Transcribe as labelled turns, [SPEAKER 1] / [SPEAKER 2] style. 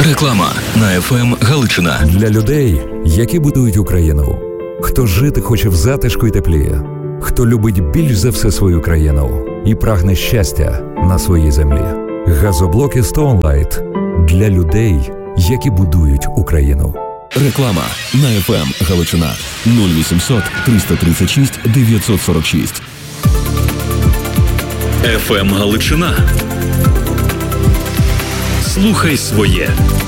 [SPEAKER 1] Реклама на ФМ Галичина.
[SPEAKER 2] Для людей, які будують Україну. Хто жити хоче в затишку й теплі. Хто любить більш за все свою країну і прагне щастя на своїй землі. Газоблоки Stoneline для людей, які будують Україну.
[SPEAKER 1] Реклама на ФМ Галичина 0800 336 946. ФМ Галичина. Слухай своє.